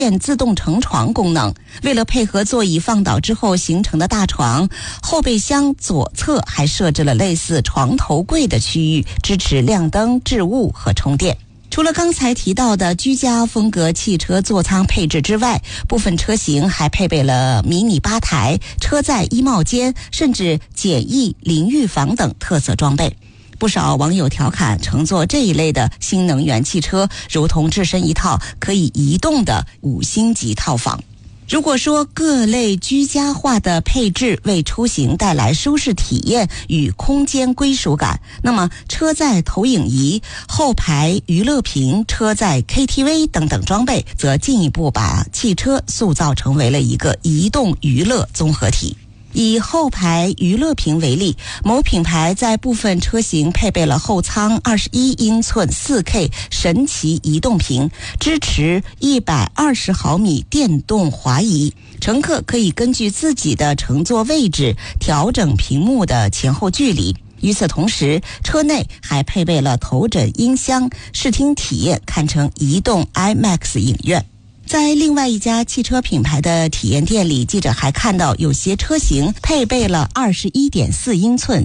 电自动成床功能。为了配合座椅放倒之后形成的大床，后备箱左侧还设置了类似床头柜的区域，支持亮灯、置物和充电。除了刚才提到的居家风格汽车座舱配置之外，部分车型还配备了迷你吧台、车载衣帽间，甚至简易淋浴房等特色装备。不少网友调侃，乘坐这一类的新能源汽车，如同置身一套可以移动的5星级套房。如果说各类居家化的配置为出行带来舒适体验与空间归属感，那么车载投影仪、后排娱乐屏、车载 KTV 等等装备则进一步把汽车塑造成为了一个移动娱乐综合体。以后排娱乐屏为例，某品牌在部分车型配备了后舱21英寸 4K 神奇移动屏，支持120毫米电动滑移，乘客可以根据自己的乘坐位置调整屏幕的前后距离。与此同时，车内还配备了头枕音箱，视听体验堪称移动 IMAX 影院。在另外一家汽车品牌的体验店里，记者还看到有些车型配备了 21.4 英寸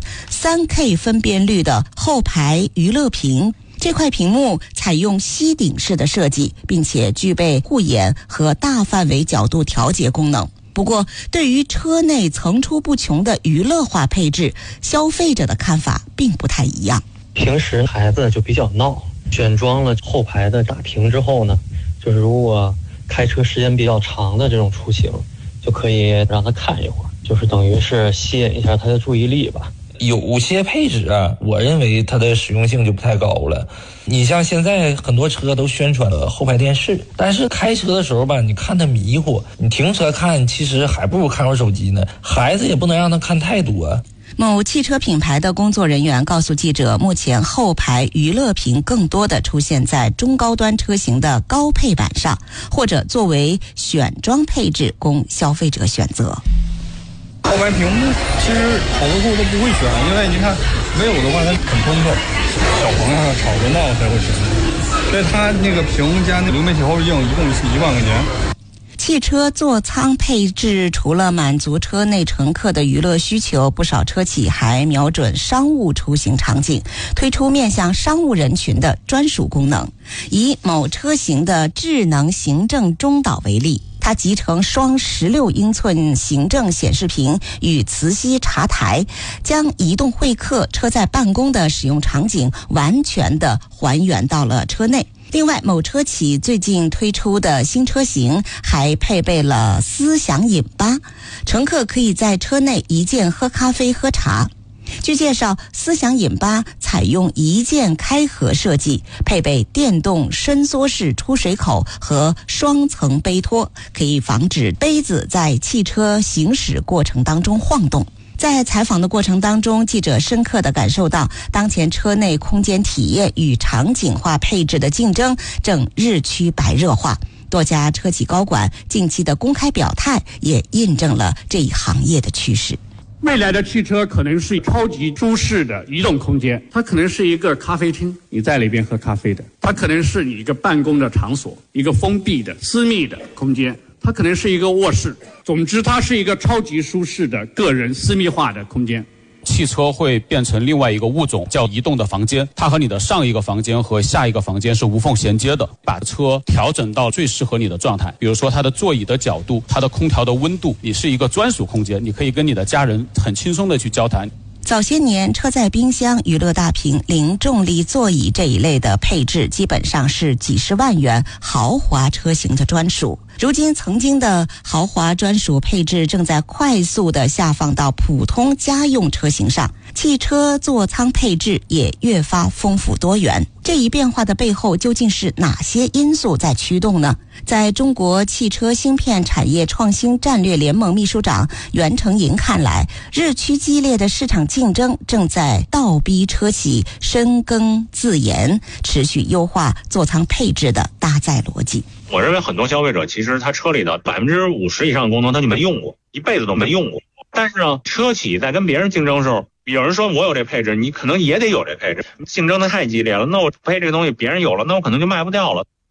3K 分辨率的后排娱乐屏。这块屏幕采用吸顶式的设计，并且具备护眼和大范围角度调节功能。不过，对于车内层出不穷的娱乐化配置，消费者的看法并不太一样。 平时孩子就比较闹，选装了后排的大屏之后呢，就是如果开车时间比较长的这种出行，就可以让他看一会儿，就是等于是吸引一下他的注意力吧。 有些配置啊，我认为它的实用性就不太高了。你像现在很多车都宣传了后排电视，但是开车的时候吧，你看它迷糊，你停车看其实还不如看会儿手机呢。孩子也不能让他看太多。 某汽车品牌的工作人员告诉记者，目前后排娱乐屏更多的出现在中高端车型的高配版上，或者作为选装配置供消费者选择。 后排屏幕其实好多户都不会选，因为你看没有的话它很通透，小朋友吵着闹才会选。所以它那个屏加那流媒体后视镜一共是1万块钱。 汽车座舱配置除了满足车内乘客的娱乐需求，不少车企还瞄准商务出行场景，推出面向商务人群的专属功能。以某车型的智能行政中岛为例，它集成双16英寸行政显示屏与磁吸茶台，将移动会客、车载办公的使用场景完全的还原到了车内。另外，某车企最近推出的新车型还配备了思享饮吧，乘客可以在车内一键喝咖啡、喝茶。据介绍，思享饮吧采用一键开合设计，配备电动伸缩式出水口和双层杯托，可以防止杯子在汽车行驶过程当中晃动。在采访的过程当中，记者深刻地感受到，当前车内空间体验与场景化配置的竞争正日趋白热化。多家车企高管近期的公开表态，也印证了这一行业的趋势。 未来的汽车可能是超级舒适的移动空间，它可能是一个咖啡厅，你在里边喝咖啡的；它可能是你一个办公的场所，一个封闭的私密的空间；它可能是一个卧室。总之，它是一个超级舒适的个人私密化的空间。 汽车会变成另外一个物种，叫移动的房间，它和你的上一个房间和下一个房间是无缝衔接的，把车调整到最适合你的状态。比如说它的座椅的角度，它的空调的温度，你是一个专属空间，你可以跟你的家人很轻松的去交谈。 早些年，车载冰箱、娱乐大屏、零重力座椅这一类的配置基本上是几十万元豪华车型的专属。如今，曾经的豪华专属配置正在快速的下放到普通家用车型上，汽车座舱配置也越发丰富多元。这一变化的背后究竟是哪些因素在驱动呢？在中国汽车芯片产业创新战略联盟秘书长袁成银看来，日趋激烈的市场竞争正在倒逼车企深耕自研，持续优化座舱配置的搭载逻辑。 我认为很多消费者其实他车里的50%以上功能他就没用过，一辈子都没用过。但是呢，车企在跟别人竞争的时候，有人说我有这配置，你可能也得有这配置，竞争的太激烈了，那我配这个东西别人有了，那我可能就卖不掉了。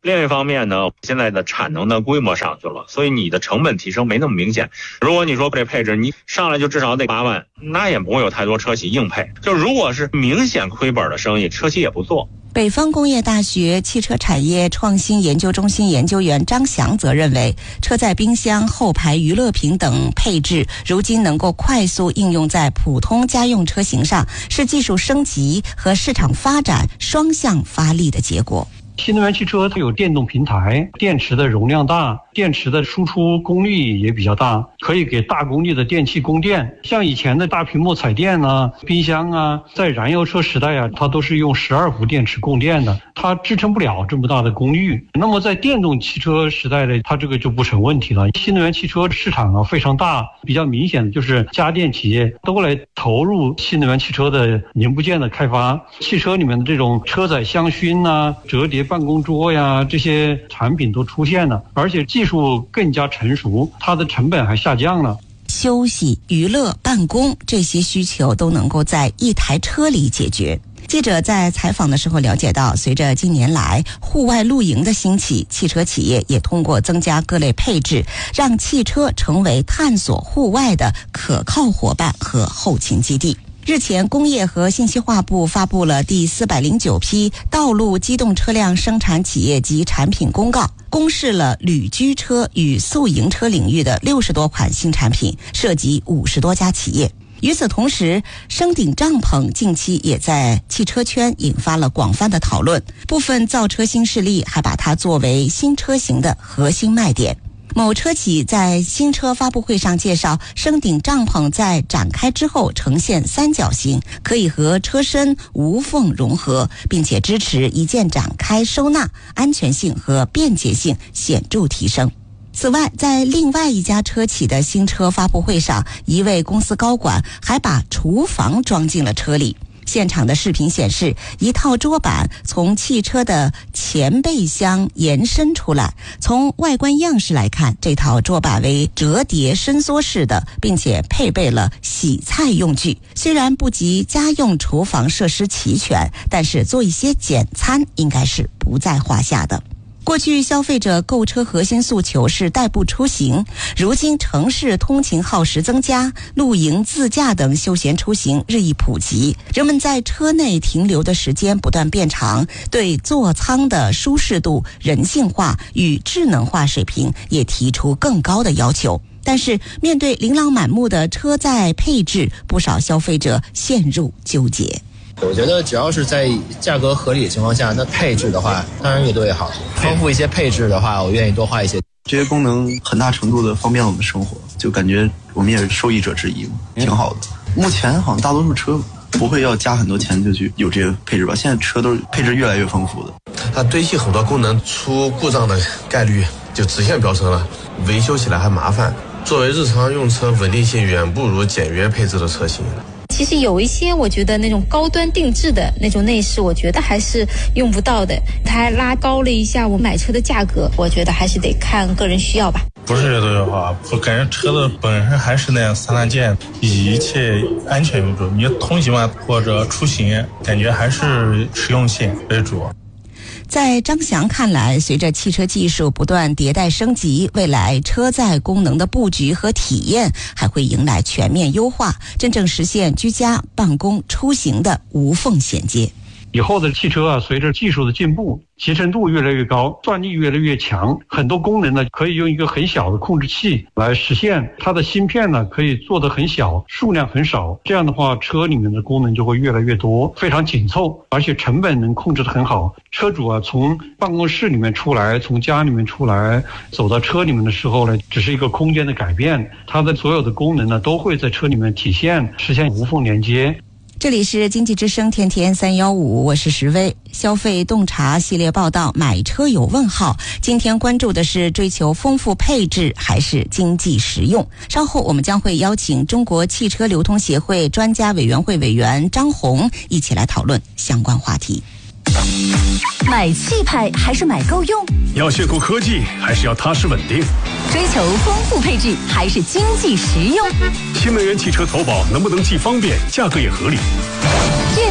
另一方面呢，现在的产能的规模上去了，所以你的成本提升没那么明显。如果你说这配置你上来就至少得8万，那也不会有太多车企硬配。就如果是明显亏本的生意，车企也不做。 北方工业大学汽车产业创新研究中心研究员张翔则认为，车载冰箱、后排娱乐屏等配置如今能够快速应用在普通家用车型上，是技术升级和市场发展双向发力的结果。 新能源汽车它有电动平台，电池的容量大，电池的输出功率也比较大，可以给大功率的电器供电。像以前的大屏幕彩电啊、冰箱啊，在燃油车时代啊，它都是用12伏电池供电的，它支撑不了这么大的功率。那么在电动汽车时代的，它这个就不成问题了。新能源汽车市场啊非常大，比较明显的就是家电企业都来投入新能源汽车的零部件的开发，汽车里面的这种车载香薰啊、折叠办公桌呀，这些产品都出现了，而且技术更加成熟，它的成本还下降了。 休息、娱乐、办公这些需求都能够在一台车里解决。记者在采访的时候了解到，随着近年来户外露营的兴起，汽车企业也通过增加各类配置，让汽车成为探索户外的可靠伙伴和后勤基地。日前，工业和信息化部发布了第409批道路机动车辆生产企业及产品公告，公示了旅居车与宿营车领域的60多款新产品，涉及50多家企业。与此同时，升顶帐篷近期也在汽车圈引发了广泛的讨论，部分造车新势力还把它作为新车型的核心卖点。某车企在新车发布会上介绍，升顶帐篷在展开之后呈现三角形，可以和车身无缝融合，并且支持一键展开收纳，安全性和便捷性显著提升。此外，在另外一家车企的新车发布会上，一位公司高管还把厨房装进了车里。现场的视频显示，一套桌板从汽车的前备箱延伸出来。从外观样式来看，这套桌板为折叠伸缩式的，并且配备了洗菜用具。虽然不及家用厨房设施齐全，但是做一些简餐应该是不在话下的。过去消费者购车核心诉求是代步出行，如今城市通勤耗时增加，露营、自驾等休闲出行日益普及，人们在车内停留的时间不断变长，对座舱的舒适度、人性化与智能化水平也提出更高的要求。但是面对琳琅满目的车载配置，不少消费者陷入纠结。 我觉得只要是在价格合理的情况下，那配置的话当然越多越好。丰富一些配置的话，我愿意多花一些。 这些功能很大程度的方便了我们生活，就感觉我们也是受益者之一，挺好的。目前好像大多数车不会要加很多钱就去有这些配置吧，现在车都是配置越来越丰富的。 它堆砌很多功能，出故障的概率就直线飙升了，维修起来还麻烦。作为日常用车，稳定性远不如简约配置的车型。 其实有一些我觉得那种高端定制的那种内饰，我觉得还是用不到的，它还拉高了一下我买车的价格，我觉得还是得看个人需要吧。 不是越多越好，我感觉车的本身还是那样三大件，以一切安全为主。你通行嘛或者出行，感觉还是实用性为主。 在张翔看来，随着汽车技术不断迭代升级，未来车载功能的布局和体验还会迎来全面优化，真正实现居家、办公、出行的无缝衔接。 以后的汽车啊，随着技术的进步，集成度越来越高，算力越来越强，很多功能呢可以用一个很小的控制器来实现。它的芯片呢可以做得很小，数量很少，这样的话车里面的功能就会越来越多，非常紧凑，而且成本能控制得很好。车主啊从办公室里面出来，从家里面出来，走到车里面的时候呢，只是一个空间的改变，它的所有的功能呢都会在车里面体现，实现无缝连接。 这里是经济之声天天315，我是石薇。消费洞察系列报道，买车有问号。今天关注的是追求丰富配置还是经济实用？稍后我们将会邀请中国汽车流通协会专家委员会委员张红一起来讨论相关话题。 买气派还是买够用？ 要炫酷科技还是要踏实稳定？ 追求丰富配置还是经济实用？ 新能源汽车投保能不能既方便，价格也合理？ 业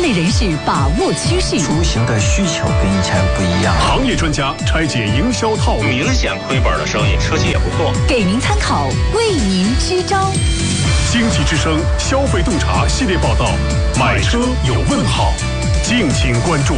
内人士把握趋势， 出行的需求跟以前不一样。 行业专家拆解营销套路， 明显亏本的生意，车企也不做。 给您参考，为您支招。 经济之声消费洞察系列报道，买车有问号，敬请关注。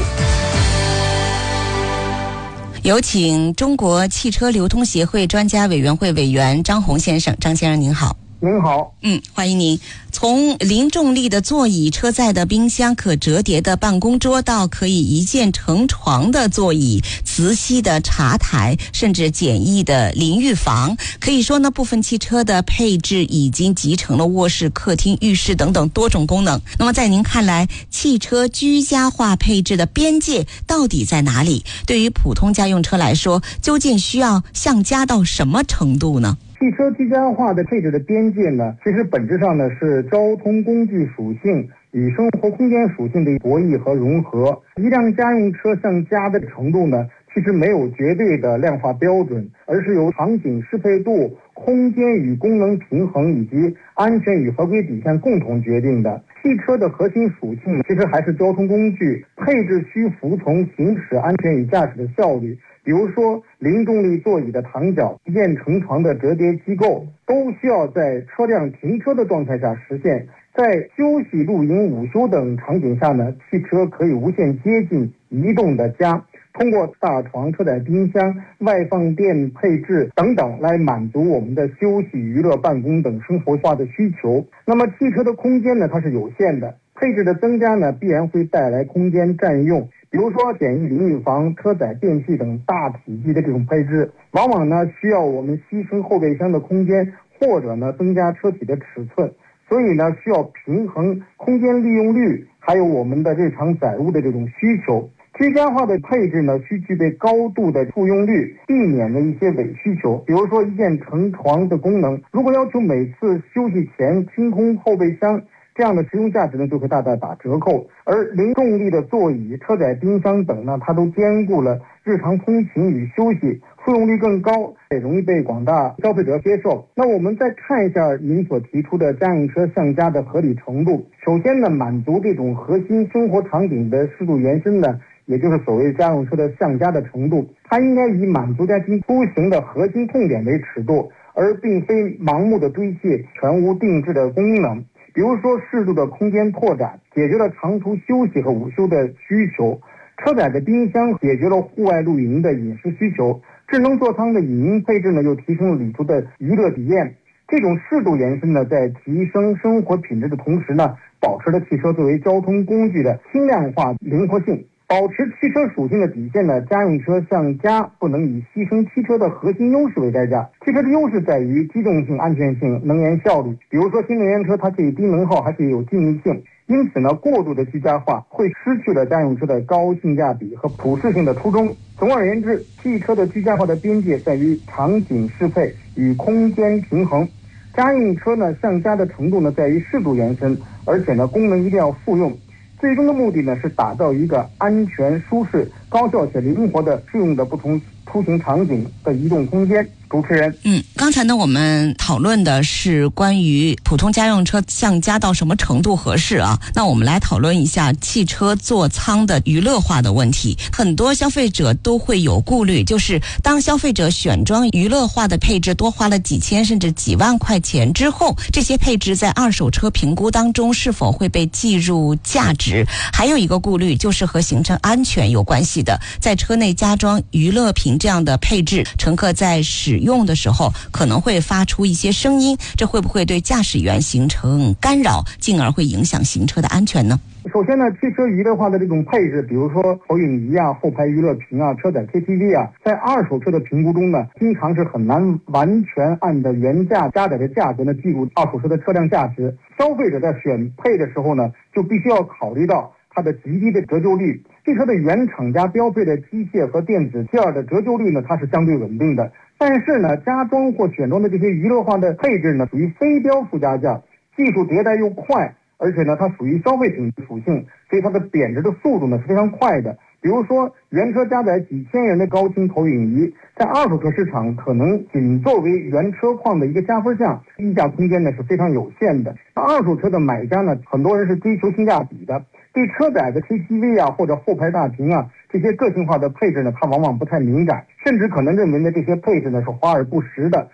有请中国汽车流通协会专家委员会委员张红先生。张先生您好。 您好。 欢迎您。从零重力的座椅、车载的冰箱、可折叠的办公桌，到可以一键成床的座椅、磁吸的茶台，甚至简易的淋浴房，可以说呢，部分汽车的配置已经集成了卧室、客厅、浴室等等多种功能。那么在您看来，汽车居家化配置的边界到底在哪里？对于普通家用车来说，究竟需要向家到什么程度呢？ 汽车居家化的配置的边界呢，其实本质上呢是交通工具属性与生活空间属性的博弈和融合。一辆家用车向家的程度呢，其实没有绝对的量化标准，而是由场景适配度、空间与功能平衡以及安全与合规底线共同决定的。汽车的核心属性其实还是交通工具，配置需服从行驶安全与驾驶的效率。比如说零重力座椅的躺脚、一键成床的折叠机构，都需要在车辆停车的状态下实现。在休息、露营、午休等场景下呢，汽车可以无限接近移动的家，通过大床、车载冰箱、外放电配置等等来满足我们的休息、娱乐、办公等生活化的需求。那么汽车的空间呢，它是有限的，配置的增加呢，必然会带来空间占用。比如说简易淋浴房、车载电器等大体积的这种配置，往往呢需要我们牺牲后备箱的空间，或者呢增加车体的尺寸，所以呢需要平衡空间利用率，还有我们的日常载物的这种需求。居家化的配置呢，需具备高度的复用率，避免了一些伪需求。比如说一键成床的功能，如果要求每次休息前清空后备箱，这样的实用价值呢就会大大打折扣。而零重力的座椅、车载冰箱等呢，它都兼顾了日常通勤与休息，复用率更高，也容易被广大消费者接受。那我们再看一下您所提出的家用车向家的合理程度。首先呢，满足这种核心生活场景的适度延伸呢，也就是所谓家用车的向家的程度，它应该以满足家庭出行的核心痛点为尺度，而并非盲目的堆砌全无定制的功能。比如说适度的空间拓展，解决了长途休息和午休的需求；车载的冰箱解决了户外露营的饮食需求；智能座舱的影音配置呢，又提升了旅途的娱乐体验。这种适度延伸呢，在提升生活品质的同时呢，保持了汽车作为交通工具的轻量化灵活性。保持汽车属性的底线呢，家用车向家不能以牺牲汽车的核心优势为代价。汽车的优势在于机动性、安全性、能源效率。比如说新能源车，它可以低能耗，还可以有静谧性。因此呢，过度的居家化会失去了家用车的高性价比和普适性的初衷。总而言之，汽车的居家化的边界在于场景适配与空间平衡。家用车呢，向家的程度呢，在于适度延伸，而且呢，功能一定要复用。最终的目的呢，是打造一个安全、舒适、高效且灵活的适用的不同出行场景的移动空间。主持人， 刚才呢我们讨论的是关于普通家用车向家到什么程度合适啊？那我们来讨论一下汽车座舱的娱乐化的问题。很多消费者都会有顾虑，就是当消费者选装娱乐化的配置多花了几千甚至几万块钱之后，这些配置在二手车评估当中是否会被计入价值？还有一个顾虑就是和行车安全有关系的，在车内加装娱乐屏这样的配置，乘客在使用的时候可能会发出一些声音，这会不会对驾驶员形成干扰，进而会影响行车的安全呢？ 首先呢，汽车娱乐化的这种配置，比如说投影仪啊、后排娱乐屏啊、车载 KTV 啊，在二手车的评估中呢，经常是很难完全按照原价加载的价格呢计入二手车的车辆价值。消费者在选配的时候呢，就必须要考虑到它的极低的折旧率。汽车的原厂家标配的机械和电子件的折旧率呢，它是相对稳定的。但是呢，加装或选装的这些娱乐化的配置呢，属于非标附加价，技术迭代又快，而且呢，它属于消费品属性，所以它的贬值的速度呢是非常快的。比如说，原车加载几千元的高清投影仪，在二手车市场可能仅作为原车况的一个加分项，溢价空间呢是非常有限的。二手车的买家呢，很多人是追求性价比的， 对车载的 KTV 啊或者后排大屏啊这些个性化的配置呢，它往往不太敏感，甚至可能认为呢这些配置呢是华而不实的。